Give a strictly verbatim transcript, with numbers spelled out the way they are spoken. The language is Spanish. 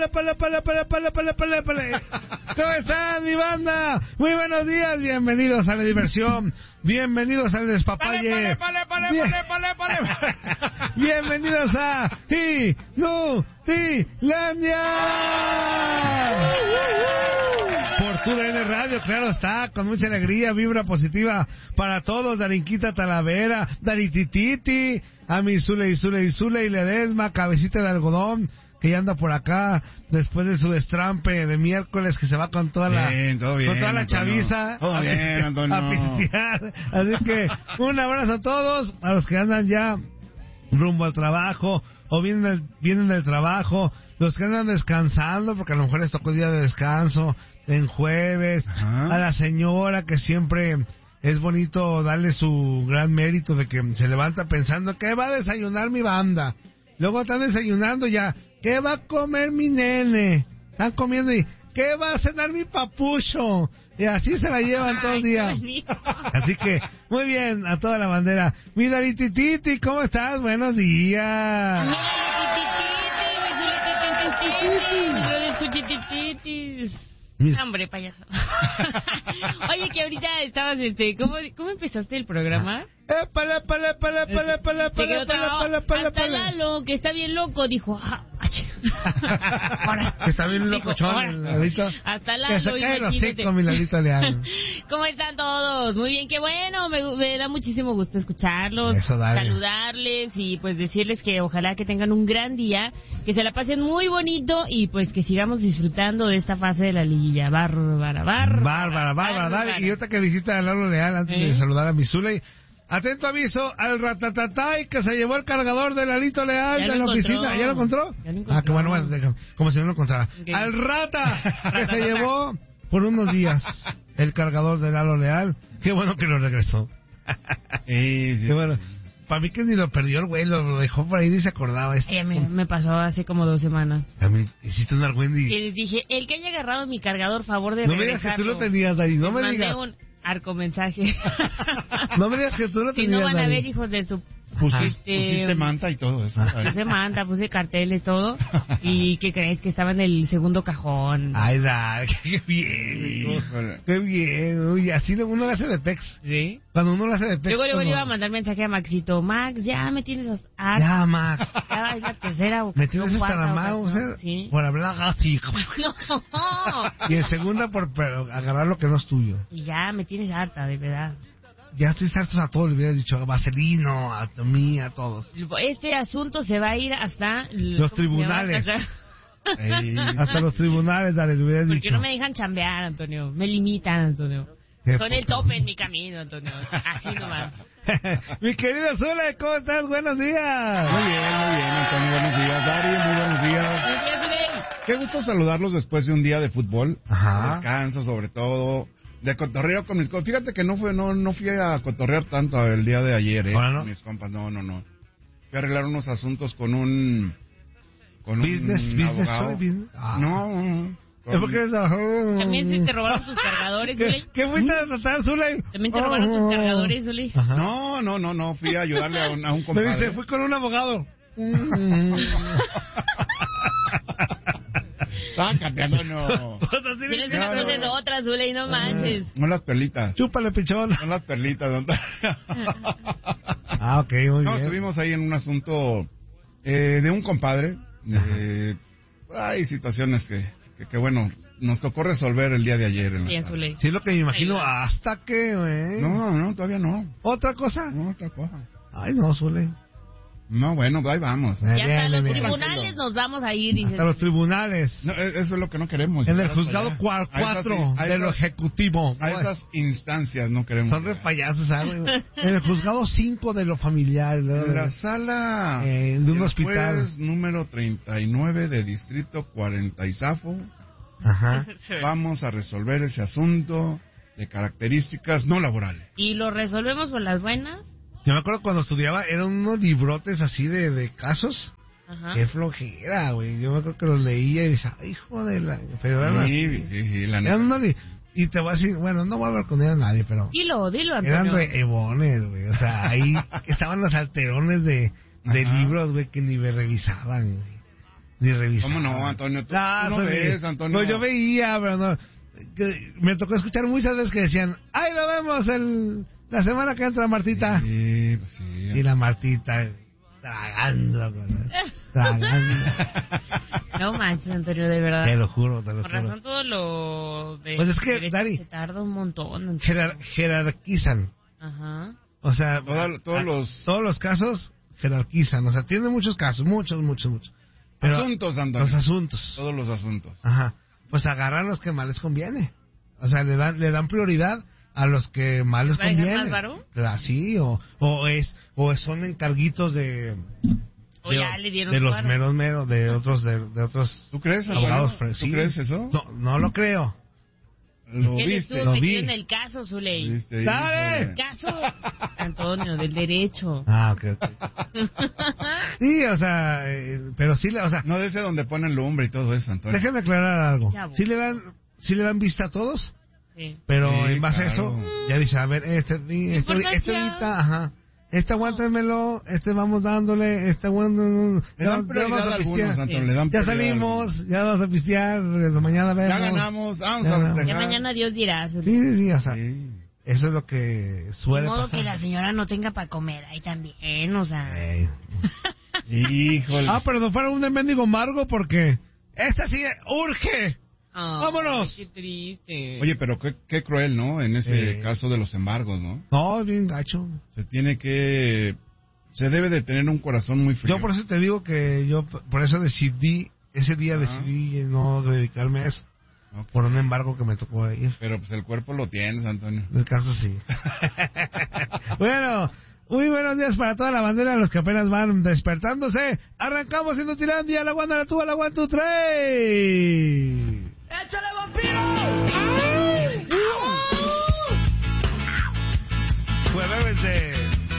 Pale, pale, pale, pale, pale, pale, pale. ¿Cómo están, mi banda? Muy buenos días, bienvenidos a la diversión, bienvenidos al despapalle. Pale, pale, pale, pale, pale, pale, pale. Bienvenidos a Inutilandia. Por tu D N Radio, claro está, con mucha alegría, vibra positiva para todos, Darinquita Talavera, Daritititi, a mi Zule y Zule y Zule y Ledesma, cabecita de algodón, que ya anda por acá después de su destrampe de miércoles, que se va con toda la bien, todo bien, con toda la Antonio. chaviza Todo a, bien, Antonio. a pistear. Así que un abrazo a todos, a los que andan ya rumbo al trabajo o vienen del, vienen del trabajo, los que andan descansando porque a lo mejor les tocó día de descanso en jueves. Ajá. A la señora que siempre es bonito darle su gran mérito de que se levanta pensando que va a desayunar mi banda, luego están desayunando ya, ¿qué va a comer mi nene? Están comiendo y ¿qué va a cenar mi papucho? Y así se la llevan todo el día. Así que, muy bien, a toda la bandera. Mi Daritititi, ¿cómo estás? Buenos días. Mi Daritititi, mis Hombre, payaso. Oye, que ahorita estabas, este, ¿cómo, cómo empezaste el programa? Eh, pala, pala, pala, pala, pala, pala, pala, pala, hasta Lalo, que está bien loco, dijo, ah, ahora, que está bien locochón, Lalito. Hasta Lalo, que se cae los cinco, mi Lalito Leal. ¿Cómo están todos? Muy bien, qué bueno, me, me da muchísimo gusto escucharlos, Eso, saludarles y pues decirles que ojalá que tengan un gran día, que se la pasen muy bonito y pues que sigamos disfrutando de esta fase de la liguilla. Bárbara, bárbara. Bárbara, bárbara, dale. Y otra que dijiste a Lalo Leal antes ¿Eh? de saludar a mi Zule. Atento aviso al ratatatay que se llevó el cargador de Lalito Leal de la encontró. oficina. ¿Ya lo encontró? Ya lo encontró. Ah, que bueno, bueno, déjame, como si no lo encontrara. Okay. Al rata que se llevó por unos días el cargador de Lalo Leal. Qué bueno que lo regresó. Sí, sí, Qué bueno. Para mí que ni lo perdió el güey, lo dejó por ahí ni se acordaba. Este. Eh, me, me pasó hace como dos semanas. También hiciste un argüendi. Y les dije, el que haya agarrado mi cargador, favor de no regresarlo. No me digas que tú lo tenías, Dari, no les me digas. Un arco mensaje. No me digas que tú lo tenías, si no van Dari. a ver, hijos de su... Pusiste, este, pusiste manta y todo eso. Puse manta, puse carteles, todo. ¿Y qué crees? Que estaba en el segundo cajón. Ay, Dar, qué bien. Qué bien. Uy, así uno lo hace de pex. ¿Sí? Cuando uno lo hace de pex. Luego, luego como... le iba a mandar mensaje a Maxito. Max, ya me tienes hasta... Ya, Max. Ya es la tercera o me tienes hasta la Max, ¿sí? Por hablar así. No. Y en segunda por pero, agarrar lo que no es tuyo. Y ya me tienes harta, de verdad. Ya estoy hartos a todos, le hubiera dicho a Vaselino, a mí, a todos. Este asunto se va a ir hasta... Los tribunales. Ey. Hasta los tribunales, dale, le hubiera dicho. Porque no me dejan chambear, Antonio. Me limitan, Antonio. Son el tope en mi camino, Antonio. Así nomás. Mi querido Zule, ¿cómo estás? Buenos días. Muy bien, muy bien, Antonio. Buenos días, Dari. Muy buenos días. Buenos días, Zule. Qué gusto saludarlos después de un día de fútbol. Ajá. Descanso, sobre todo. De cotorreo con mis compas. Fíjate que no fue, no, no fui a cotorrear tanto el día de ayer, eh. ¿Ahora no? Con mis compas, no, no, no. Fui a arreglar unos asuntos con un, con business, un business, abogado. business. Ah. No, no. Es porque es oh. También se te robaron tus cargadores, Zule. ¿Qué fuiste a tratar, Zule? También te robaron tus cargadores, Zule. No, no, no, no. Fui a ayudarle a un, a un compadre. Me dice, fui con un abogado. Sácate, Antonio. Tienes una cosa de otra, Zule, y no manches. Son las perlitas. Chúpale, pichón. Son las perlitas, don Ah, ok, muy no, bien. No, estuvimos ahí en un asunto eh, de un compadre. Eh, hay situaciones que, que, que, bueno, nos tocó resolver el día de ayer. En Bien, la Zule. Sí, es lo que me imagino. Ayuda. ¿Hasta qué, güey? No, no, todavía no. ¿Otra cosa? No, otra cosa. Ay, no, Zule. No, bueno, ahí vamos. Y hasta Bien, los bien, tribunales bien. nos vamos a ir, dice. Hasta los tribunales. No, eso es lo que no queremos. En el llegar hasta juzgado allá. cuatro A esas- a de lo esas- ejecutivo. A esas instancias no queremos. Son re llegar. payasos, ¿sabes? En el juzgado cinco de lo familiar, ¿no? En la sala Eh, de un del hospital. juez número treinta y nueve de Distrito cuarenta y Zafo, Ajá. vamos a resolver ese asunto de características no laborales. ¿Y lo resolvemos por las buenas? Yo me acuerdo cuando estudiaba, eran unos librotes así de, de casos. Ajá. Qué flojera, güey. Yo me acuerdo que los leía y decía, ay, hijo de la... Pero eran, Sí, sí, sí, la neta. eran unos li- Y te voy a decir, bueno, no voy a hablar con ella a nadie, pero... Dilo, dilo, Eran Antonio. rebones, güey. O sea, ahí estaban los alterones de, de Ajá. libros, güey, que ni me revisaban, güey. ni revisaba. ¿Cómo no, Antonio? Tú, Ah, tú no soy- ves, Antonio. Pues yo veía, pero no. Que me tocó escuchar muchas veces que decían, ¡ay, lo vemos el, la semana que entra, Martita! Sí, pues sí. Y la Martita tragando, con- tragando. No manches, Antonio, de verdad. Te lo juro, te lo Por juro. razón todo lo de... Pues es que, de- Dari, se tarda un montón. Antonio. Jerar- jerarquizan. Ajá. O sea, Todo- todos a- los- todos los casos jerarquizan. O sea, tiene muchos casos, muchos, muchos, muchos. Pero Asuntos, Antonio. los asuntos. Todos los asuntos. Ajá. Pues agarran los que más les conviene. O sea, le dan le dan prioridad a los que más les ¿Va a dejar conviene. más varo? Ah, sí, o, o es o son encarguitos de O de, ya le dieron de su los varo. meros meros de otros de, de otros ¿Tú crees, Antonio? abogados. ¿Tú fre- sí. crees eso? No, no lo creo. Lo ¿Quién viste. estuvo Lo vi. metido en el caso, Zuley? Lo viste, ¡Dale! híjole. Caso, Antonio, del derecho. Ah, ok, ok. Sí, o sea, eh, pero sí, le- o sea, No de ese donde ponen lumbre y todo eso, Antonio. déjeme aclarar algo. Chavo. Sí le dan, sí le dan vista a todos, Sí. pero Sí, en base a claro. eso, ya dice, a ver, este, este, este, Importancia. ahorita, ajá, este aguántenmelo, este vamos dándole, este aguántenlo, Le dan prioridad a algunos, Antonio, le dan Ya prioridad a algunos. salimos, ya vamos a pistear, mañana vemos. Ya ganamos, vamos Ya a ganamos. festejar. Ya mañana Dios dirá. Zuley. Sí, sí, sí, o sea, Sí. eso es lo que De suele modo pasar. que la señora no tenga para comer ahí también, o sea. Ey. Híjole. Ah, pero no fuera un mendigo amargo porque esta sí urge. Ay, ¡Vámonos! Qué triste. Oye, pero qué, qué cruel, ¿no? En ese Eh. caso de los embargos, ¿no? No, bien gacho. Se tiene que... Se debe de tener un corazón muy frío. Yo por eso te digo que yo por eso decidí, ese día Ah. decidí no dedicarme a eso, Ok. por un embargo que me tocó ir. Pero pues el cuerpo lo tienes, Antonio. En el caso sí. Bueno, muy buenos días para toda la bandera, los que apenas van despertándose. Arrancamos siendo Tirandia, la Wanda, la tuba, la one, two, three. ¡Échale, vampiro! Jueves de